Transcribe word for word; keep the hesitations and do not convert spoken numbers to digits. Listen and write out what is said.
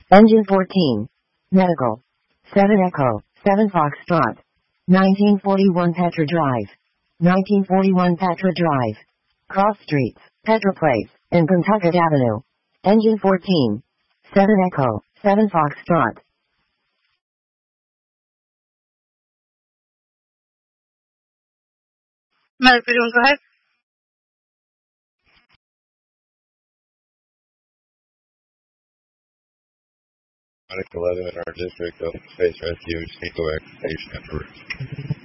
Engine fourteen. Medical. seven Echo, seven Foxtrot. nineteen forty-one Petra Drive. nineteen forty-one Petra Drive. Cross Streets, Petra Place, and Kentucket Avenue. Engine fourteen. seven Echo, seven Foxtrot. Medical, go ahead. eleven in our district of space rescue. Just need to go back to station afterwards.